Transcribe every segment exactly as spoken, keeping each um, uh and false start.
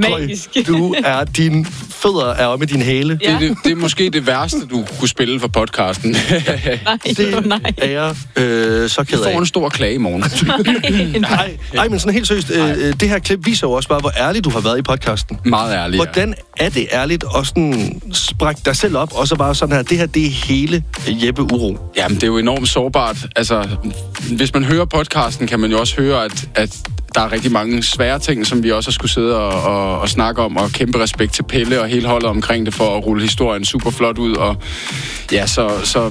Magisk. Du er, dine fødder er oppe med din hale. Ja. Det, det, det er måske det værste, du kunne spille for podcasten. nej, det nej. er jeg øh, så ked af. Du får en stor klage i morgen. nej, nej. nej, men sådan helt seriøst. Øh, det her klip viser jo også bare, hvor ærlig du har været i podcasten. Meget ærlig, ja. Hvordan er det ærligt at sådan sprække dig selv op, og så bare sådan her, det her, det er hele Jeppe Uro? Jamen, det er jo enormt sårbart. Altså, hvis man hører podcasten, kan man jo også høre, at, at der er rigtig mange svære ting, som vi også har skulle sidde og, og, og snakke om, og kæmpe respekt til Pelle og hele holdet omkring det, for at rulle historien super flot ud. Og ja, så, så,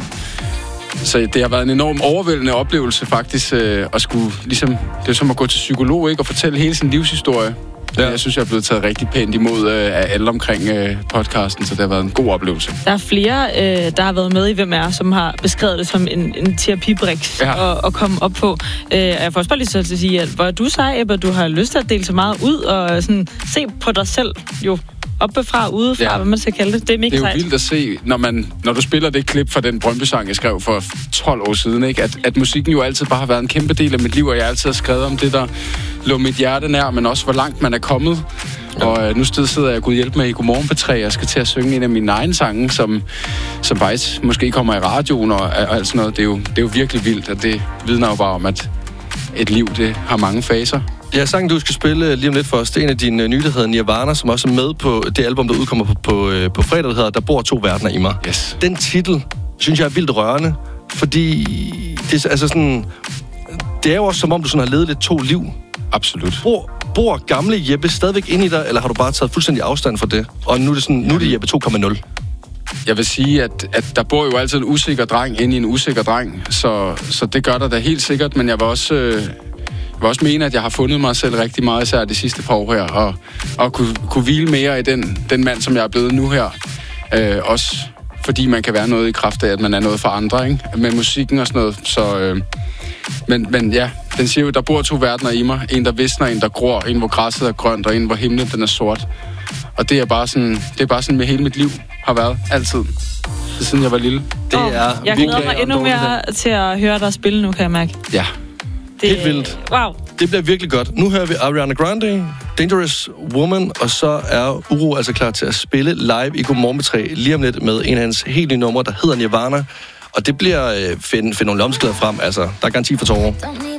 så det har været en enorm overvældende oplevelse faktisk, øh, at skulle, ligesom, det er som at gå til psykolog, ikke, og fortælle hele sin livshistorie. Ja. Jeg synes, jeg er blevet taget rigtig pænt imod øh, af alle omkring øh, podcasten, så det har været en god oplevelse. Der er flere, øh, der har været med i Hvem er, som har beskrevet det som en, en terapibriks ja. at, at komme op på. Øh, jeg får også bare lige så til at sige, at hvor du sej, Ebbe, du har lyst til at dele så meget ud, og sådan, se på dig selv jo oppefra, udefra, ja. hvad man skal kalde det. Det er mega Det er jo sejt. vildt at se, når, man, når du spiller det klip fra den Brøndby-sang, jeg skrev for tolv år siden, ikke? At, at musikken jo altid bare har været en kæmpe del af mit liv, og jeg altid har skrevet om det, der lå mit hjerte nær, men også hvor langt man er kommet. Ja. Og øh, nu sidder jeg Gud hjælpe mig i Godmorgen P tre. Jeg skal til at synge en af mine egne sange, som, som faktisk måske kommer i radioen og, og alt sådan noget. Det er, jo, det er jo virkelig vildt, og det vidner jo bare om, at et liv, det har mange faser. Ja, sangen, du skal spille lige om lidt for os, det er en af dine nye, der hedder Nirvana, som også er med på det album, der udkommer på, på, på fredag, der hedder Der bor to verdener i mig. Yes. Den titel, synes jeg er vildt rørende, fordi det, altså sådan, det er jo også som om, du sådan har levet lidt to liv. Absolut. Bor, bor gamle Jeppe stadigvæk inde i dig, eller har du bare taget fuldstændig afstand fra det? Og nu er det, sådan, nu er det Jeppe to komma nul. Jeg vil sige, at, at der bor jo altid en usikker dreng inde i en usikker dreng, så, så det gør der da helt sikkert, men jeg vil også... Øh, Jeg vil også mene, at jeg har fundet mig selv rigtig meget, især de sidste par år her, og, og kunne, kunne hvile mere i den, den mand, som jeg er blevet nu her. Øh, også fordi man kan være noget i kraft af, at man er noget for andre, ikke? Med musikken og sådan noget. Så, øh, men, men ja, den siger jo, der bor to verdener i mig. En, der visner, en, der gror, en, hvor græsset er grønt, og en, hvor himlen den er sort. Og det er bare sådan, det er bare sådan med hele mit liv har været altid. Det siden jeg var lille. Det er jeg glæder mig endnu mere til at høre dig spille nu, kan jeg mærke. Ja. Det, helt vildt. Wow. Det bliver virkelig godt. Nu hører vi Ariana Grande, Dangerous Woman, og så er Uro altså klar til at spille live i Godmorgen P tre lige om lidt med en af hans helt nye numre, der hedder Nirvana. Og det bliver øh, finde, finde nogle lomsklæder frem. Altså, der er garanti for tårer.